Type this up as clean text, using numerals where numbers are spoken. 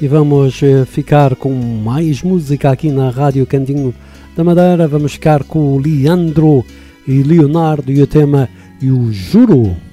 E vamos ficar com mais música aqui na Rádio Cantinho da Madeira. Vamos ficar com o Leandro e Leonardo e o tema Eu Juro.